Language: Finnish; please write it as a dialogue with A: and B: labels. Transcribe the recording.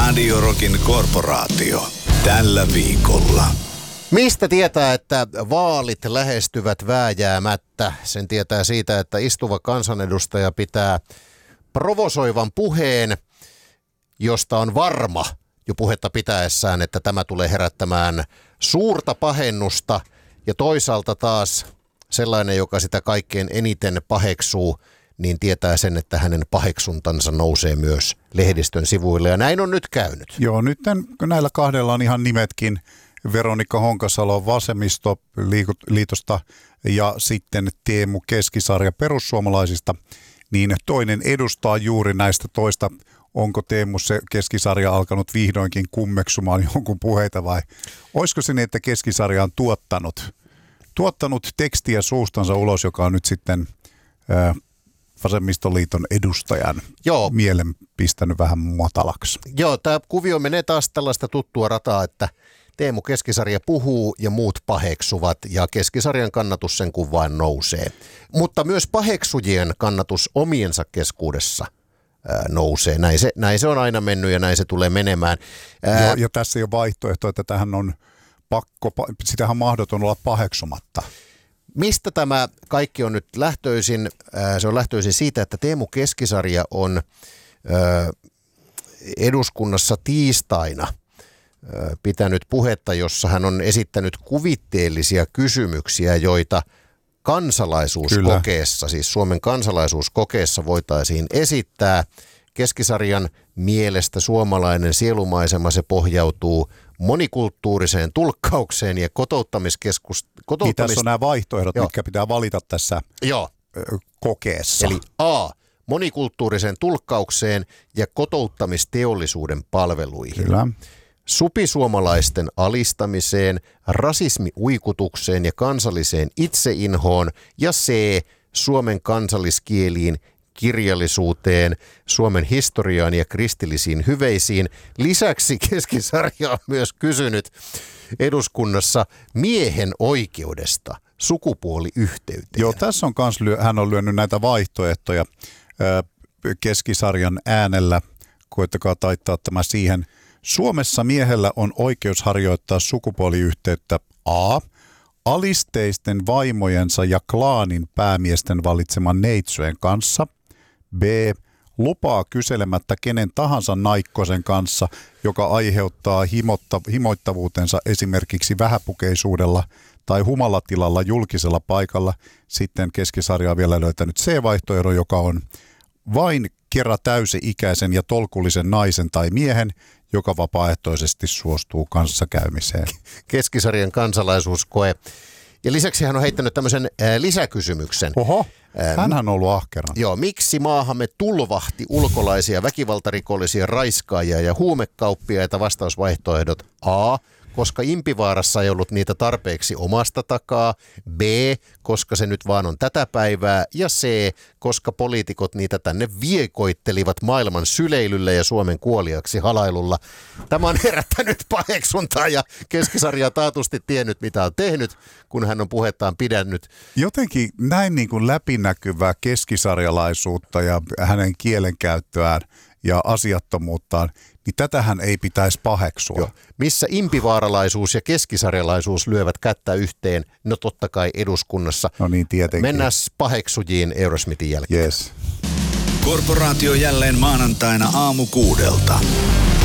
A: Radio Rockin korporaatio. Tällä viikolla.
B: Mistä tietää, että vaalit lähestyvät vääjäämättä? Sen tietää siitä, että istuva kansanedustaja pitää provosoivan puheen, josta on varma jo puhetta pitäessään, että tämä tulee herättämään suurta pahennusta. Ja toisaalta taas sellainen, joka sitä kaikkein eniten paheksuu, niin tietää sen, että hänen paheksuntansa nousee myös lehdistön sivuille. Ja näin on nyt käynyt.
C: Joo, nyt näillä kahdella on ihan nimetkin. Veronika Honkasalo Vasemmistoliitosta ja sitten Teemu Keskisarja perussuomalaisista. Niin toinen edustaa juuri näistä toista. Onko Teemu Keskisarja alkanut vihdoinkin kummeksumaan jonkun puheita vai olisiko se niin, että Keskisarja on tuottanut tekstiä suustansa ulos, joka on nyt sitten Vasemmistoliiton edustajan mielen pistänyt vähän matalaksi.
B: Joo, tämä kuvio menee taas tällaista tuttua rataa, että Teemu Keskisarja puhuu ja muut paheksuvat ja Keskisarjan kannatus sen kun vain nousee. Mutta myös paheksujien kannatus omiensa keskuudessa nousee. Näin se on aina mennyt ja näin se tulee menemään.
C: Ja tässä ei ole vaihtoehto, että tähän on sitähän on mahdoton olla paheksumatta.
B: Mistä tämä kaikki on nyt lähtöisin? Se on lähtöisin siitä, että Teemu Keskisarja on eduskunnassa tiistaina pitänyt puhetta, jossa hän on esittänyt kuvitteellisia kysymyksiä, joita kansalaisuuskokeessa, siis Suomen kansalaisuuskokeessa voitaisiin esittää. Keskisarjan mielestä suomalainen sielumaisema, se pohjautuu monikulttuuriseen tulkkaukseen ja
C: Niin tässä on nämä vaihtoehdot, mitkä pitää valita tässä kokeessa.
B: Eli A, monikulttuuriseen tulkkaukseen ja kotouttamisteollisuuden palveluihin.
C: Kyllä.
B: Supisuomalaisten alistamiseen, rasismiuikutukseen ja kansalliseen itseinhoon ja C, Suomen kansalliskieliin, kirjallisuuteen, Suomen historiaan ja kristillisiin hyveisiin. Lisäksi Keskisarja on myös kysynyt eduskunnassa miehen oikeudesta sukupuoliyhteyteen.
C: Joo, tässä on hän on lyönyt näitä vaihtoehtoja Keskisarjan äänellä. Koittakaa taittaa tämä siihen. Suomessa miehellä on oikeus harjoittaa sukupuoliyhteyttä A. alisteisten vaimojensa ja klaanin päämiesten valitseman neitsyön kanssa. B. Lupaa kyselemättä kenen tahansa naikkosen kanssa, joka aiheuttaa himoittavuutensa esimerkiksi vähäpukeisuudella tai humalatilalla julkisella paikalla. Sitten Keskisarja on vielä löytänyt C-vaihtoehto, joka on vain kerran täysi-ikäisen ja tolkullisen naisen tai miehen, joka vapaaehtoisesti suostuu kanssakäymiseen.
B: Keskisarjan kansalaisuuskoe. Ja lisäksi hän on heittänyt tämmöisen lisäkysymyksen.
C: Oho, hänhän on ollut ahkera.
B: Joo, miksi maahamme tulvahti ulkolaisia väkivaltarikollisia, raiskaajia ja huumekauppiaita? Vastausvaihtoehdot A, koska Impivaarassa ei ollut niitä tarpeeksi omasta takaa, B, koska se nyt vaan on tätä päivää, ja C, koska poliitikot niitä tänne viekoittelivat maailman syleilyllä ja Suomen kuoliaksi halailulla. Tämä on herättänyt paheksuntaa ja Keskisarja taatusti tiennyt, mitä on tehnyt, kun hän on puhettaan pidännyt.
C: Jotenkin näin niin kuin läpinäkyvää keskisarjalaisuutta ja hänen kielenkäyttöään ja asiattomuuttaan, niin tätähän ei pitäisi paheksua.
B: Joo. Missä impivaaralaisuus ja keskisarjalaisuus lyövät kättä yhteen? No totta kai eduskunnassa.
C: No niin, tietenkin.
B: Mennään paheksujiin Eurosmithin jälkeen.
C: Yes.
A: Korporaatio jälleen maanantaina aamu 6:00.